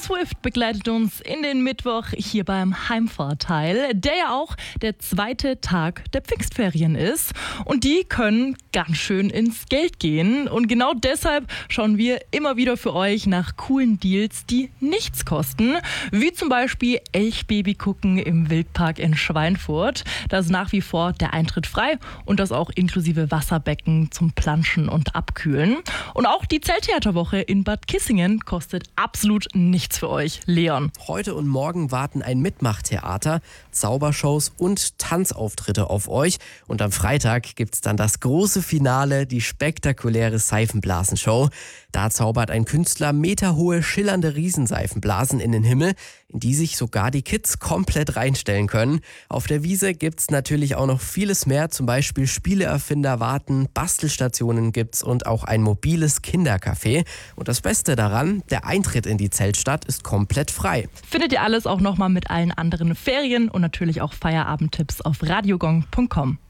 Swift begleitet uns in den Mittwoch hier beim Heimfahrteil, der ja auch der zweite Tag der Pfingstferien ist. Und die können ganz schön ins Geld gehen. Und genau deshalb schauen wir immer wieder für euch nach coolen Deals, die nichts kosten. Wie zum Beispiel Elchbaby gucken im Wildpark in Schweinfurt. Da ist nach wie vor der Eintritt frei und das auch inklusive Wasserbecken zum Planschen und Abkühlen. Und auch die Zelttheaterwoche in Bad Kissingen kostet absolut nichts für euch. Leon. Heute und morgen warten ein Mitmachtheater, Zaubershows und Tanzauftritte auf euch. Und am Freitag gibt's dann das große Finale, die spektakuläre Seifenblasenshow. Da zaubert ein Künstler meterhohe, schillernde Riesenseifenblasen in den Himmel, in die sich sogar die Kids komplett reinstellen können. Auf der Wiese gibt's natürlich auch noch vieles mehr, zum Beispiel Spieleerfinder warten, Bastelstationen gibt's und auch ein mobiles Kindercafé. Und das Beste daran, der Eintritt in die Zeltstadt ist komplett frei. Findet ihr alles auch nochmal mit allen anderen Ferien und natürlich auch Feierabendtipps auf radiogong.com.